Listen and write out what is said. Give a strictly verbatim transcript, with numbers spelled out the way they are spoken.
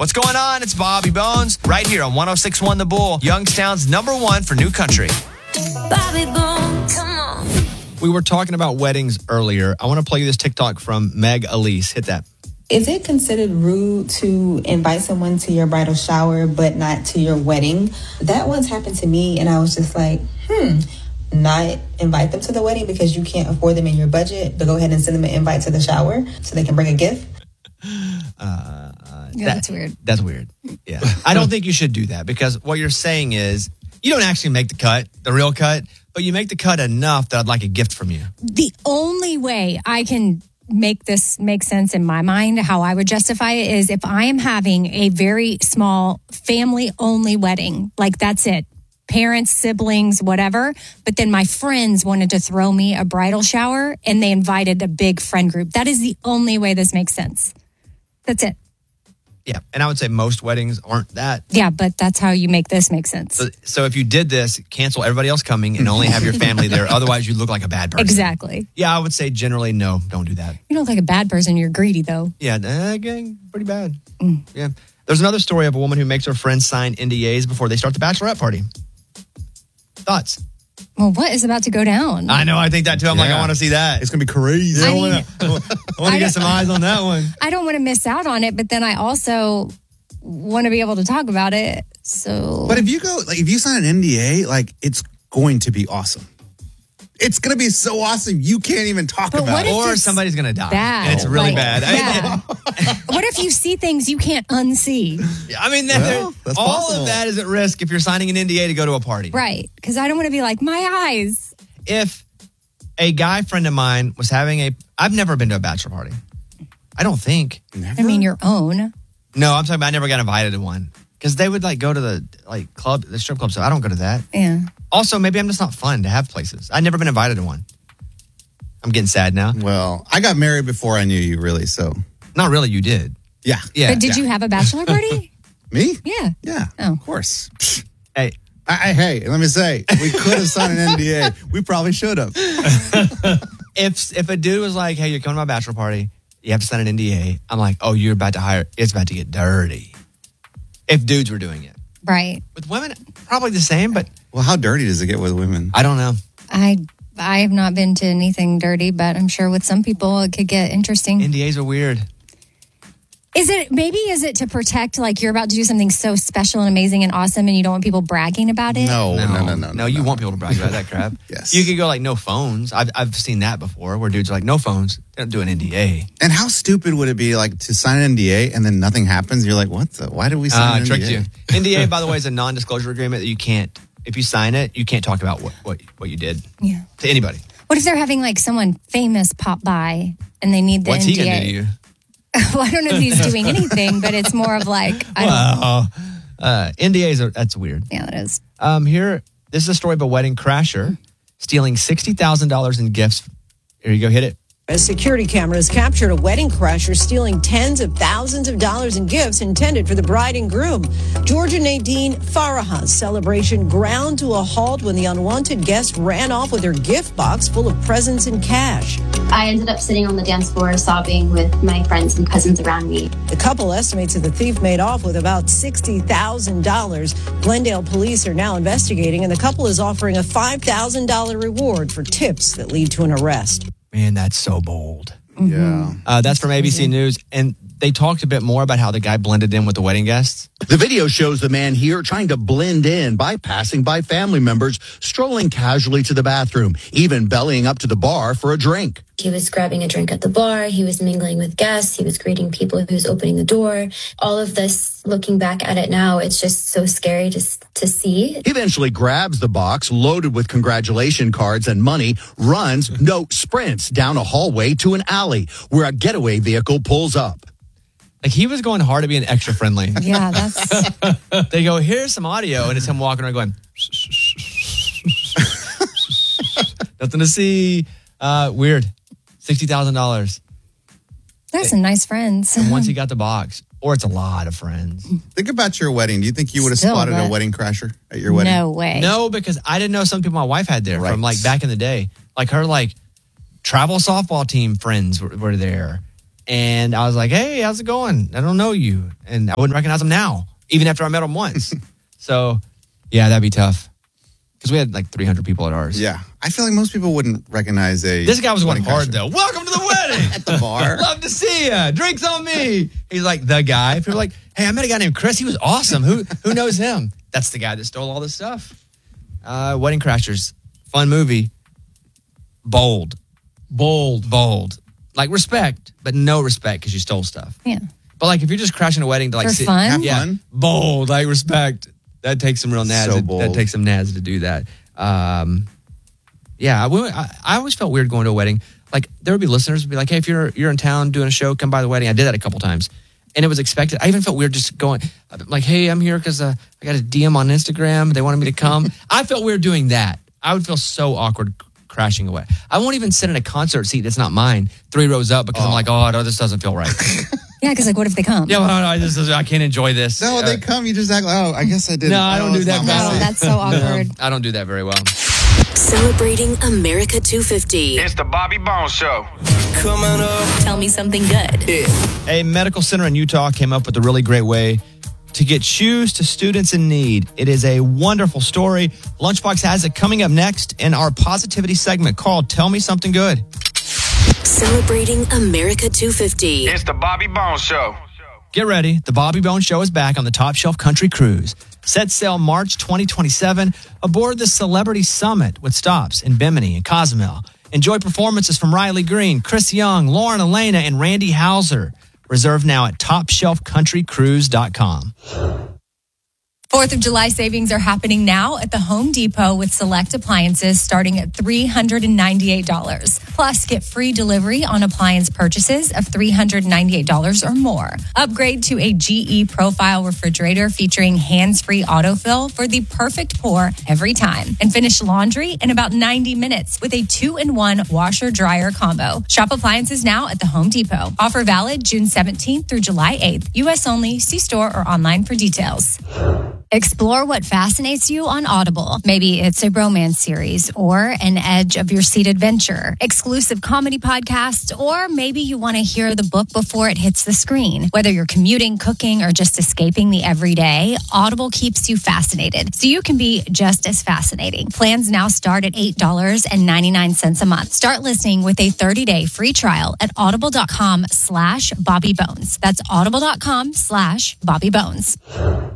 What's going on? It's Bobby Bones right here on one oh six point one The Bull, Youngstown's number one for new country. Bobby Bones, come on. We were talking about weddings earlier. I want to play you this TikTok from Meg Elise. Hit that. Is it considered rude to invite someone to your bridal shower but not to your wedding? That once happened to me, and I was just like, hmm, not invite them to the wedding because you can't afford them in your budget, but go ahead and send them an invite to the shower so they can bring a gift? Uh, uh, Yeah, that- that's weird. That's weird. Yeah. I don't think you should do that because what you're saying is you don't actually make the cut, the real cut, but you make the cut enough that I'd like a gift from you. The only way I can make this make sense in my mind, how I would justify it, is if I am having a very small family-only wedding, like that's it. Parents, siblings, whatever. But then my friends wanted to throw me a bridal shower and they invited a big friend group. That is the only way this makes sense. That's it. Yeah. And I would say most weddings aren't that. Yeah, but that's how you make this make sense. So, so if you did this, cancel everybody else coming and only have your family there. Otherwise, you look like a bad person. Exactly. Yeah, I would say generally, no, don't do that. You don't look like a bad person. You're greedy, though. Yeah, uh, gang, pretty bad. Mm. Yeah. There's another story of a woman who makes her friends sign N D As before they start the bachelorette party. Thoughts? Well, what is about to go down? I know. I think that too. I'm like, Yeah. I want to see that. It's going to be crazy. I I mean- want to I want I to get don't- some eyes on that one. I don't want to miss out on it, but then I also want to be able to talk about it. So, But if you go, like, if you sign an N D A, like, it's going to be awesome. It's going to be so awesome, you can't even talk But about what it. if Or it's somebody's going to die. bad? And it's really Like, bad. Yeah. What if you see things you can't unsee? I mean, that, Well, that's all possible. of that is at risk if you're signing an N D A to go to a party. Right. Because I don't want to be like, my eyes. If a guy friend of mine was having a, I've never been to a bachelor party. I don't think. Never? I mean, your own. No, I'm talking about I never got invited to one. Because they would like go to the like club, the strip club. So I don't go to that. Yeah. Also, maybe I'm just not fun to have places. I've never been invited to one. I'm getting sad now. Well, I got married before I knew you, really, so. Not really, you did. Yeah. Yeah. But did yeah. you have a bachelor party? Me? Yeah. Yeah. Oh. Of course. Psh. Hey, I, I, hey, let me say, we could have signed an N D A. We probably should have. if if a dude was like, hey, you're coming to my bachelor party, you have to sign an N D A. I'm like, oh, you're about to hire, it's about to get dirty. If dudes were doing it. Right. With women, probably the same, but Well, how dirty does it get with women? I don't know. I I have not been to anything dirty, but I'm sure with some people it could get interesting. N D As are weird. Is it maybe is it to protect like you're about to do something so special and amazing and awesome and you don't want people bragging about it? No, no, no, no. No, No, you want people to brag about that crap. Yes. You could go like no phones. I've I've seen that before where dudes are like no phones. They don't do an N D A. And how stupid would it be, like, to sign an N D A and then nothing happens? You're like, what the? Why did we sign Ah, an N D A? tricked you. N D A, by the way, is a non-disclosure agreement that you can't. If you sign it, you can't talk about what what, what you did Yeah. to anybody. What if they're having like someone famous pop by and they need the What's N D A? he gonna do to you? Well, I don't know if he's doing anything, but it's more of like I don't Wow. Uh, N D As are that's weird. Yeah, that is. Um, here, this is a story of a wedding crasher stealing sixty thousand dollars in gifts. Here you go, hit it. As security cameras captured a wedding crasher stealing tens of thousands of dollars in gifts intended for the bride and groom. Georgia Nadine Farah's celebration ground to a halt when the unwanted guest ran off with her gift box full of presents and cash. I ended up sitting on the dance floor sobbing with my friends and cousins around me. The couple estimates that the thief made off with about sixty thousand dollars. Glendale police are now investigating, and the couple is offering a five thousand dollars reward for tips that lead to an arrest. Man, that's so bold. Yeah. Uh, that's from A B C News, and they talked a bit more about how the guy blended in with the wedding guests. The video shows the man here trying to blend in by passing by family members, strolling casually to the bathroom, even bellying up to the bar for a drink. He was grabbing a drink at the bar. He was mingling with guests. He was greeting people. He was opening the door. All of this, looking back at it now, it's just so scary to, to see. He eventually grabs the box loaded with congratulation cards and money, runs, no, sprints down a hallway to an alley where a getaway vehicle pulls up. Like he was going hard at being extra friendly. Yeah, that's They go, here's some audio, and it's him walking around going, nothing to see. Uh, weird. sixty thousand dollars. there's some nice friends. And once he got the box, or it's a lot of friends. Think about your wedding. Do you think you would have Still, spotted a but- wedding crasher at your wedding? No way. No, because I didn't know some people my wife had there Right. from like back in the day. Like her like travel softball team friends were, were there. And I was like, hey, how's it going? I don't know you. And I wouldn't recognize him now, even after I met him once. So, yeah, that'd be tough. Because we had like three hundred people at ours. Yeah. I feel like most people wouldn't recognize a. This guy was going wedding hard, crasher. though. Welcome to the wedding. At the bar. Love to see ya. Drinks on me. He's like the guy. People are like, hey, I met a guy named Chris. He was awesome. Who who knows him? That's the guy that stole all this stuff. Uh, Wedding Crashers. Fun movie. Bold. Bold. Bold. Like respect, but no respect because you stole stuff. Yeah. But like if you're just crashing a wedding to like For sit, fun? Have yeah, fun. bold, like respect. That takes some real naz. So that, bold. that takes some naz to do that. Um, yeah, I, went- I, I always felt weird going to a wedding. Like there would be listeners who'd be like, "Hey, if you're you're in town doing a show, come by the wedding." I did that a couple times, and it was expected. I even felt weird just going, like, "Hey, I'm here because uh, I got a D M on Instagram. They wanted me to come." I felt weird doing that. I would feel so awkward crashing away. I won't even sit in a concert seat that's not mine, three rows up, because I'm like, "Oh no, this doesn't feel right." Yeah, because like, what if they come? Yeah, well, no, I just I can't enjoy this. No, Uh, they come. You just act like, oh, I guess I did. No, I don't do it's that. not No, my No, scene. that's so awkward. I don't do that very well. Celebrating America two fifty. It's the Bobby Bones Show. Coming up. Tell me something good. A medical center in Utah came up with a really great way to get shoes to students in need. It is a wonderful story. Lunchbox has it coming up next in our positivity segment called Tell Me Something Good. Celebrating America two fifty. It's the Bobby Bones Show. Get ready. The Bobby Bones Show is back on the Top Shelf Country Cruise. Set sail March twenty twenty-seven aboard the Celebrity Summit with stops in Bimini and Cozumel. Enjoy performances from Riley Green, Chris Young, Lauren Elena, and Randy Hauser. Reserve now at top shelf country cruise dot com. Fourth of July savings are happening now at the Home Depot with select appliances starting at three hundred ninety-eight dollars. Plus, get free delivery on appliance purchases of three hundred ninety-eight dollars or more. Upgrade to a G E Profile refrigerator featuring hands-free autofill for the perfect pour every time. And finish laundry in about ninety minutes with a two-in-one washer-dryer combo. Shop appliances now at the Home Depot. Offer valid June seventeenth through July eighth. U S only. See store or online for details. Explore what fascinates you on Audible. Maybe it's a romance series or an edge of your seat adventure, exclusive comedy podcasts, or maybe you want to hear the book before it hits the screen. Whether you're commuting, cooking, or just escaping the everyday, Audible keeps you fascinated, so you can be just as fascinating. Plans now start at eight dollars and ninety-nine cents a month. Start listening with a thirty-day free trial at audible.com slash Bobby Bones. That's audible.com slash Bobby Bones.